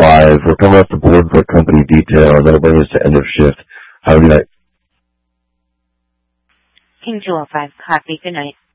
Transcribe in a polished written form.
205. We're coming off the board for company detail. That'll bring us to end of shift. Have a good night. King 205, copy. Good night.